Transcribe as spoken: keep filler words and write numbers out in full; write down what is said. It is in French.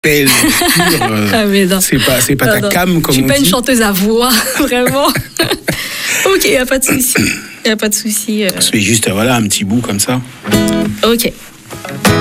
gospel pur. Euh, ah mais non. C'est pas, c'est pas non, ta non. cam, comme Je suis on pas dit. une chanteuse à voix, vraiment. Ok, y a pas de souci. Y a pas de souci. Euh... C'est juste, voilà, un petit bout comme ça. Ok.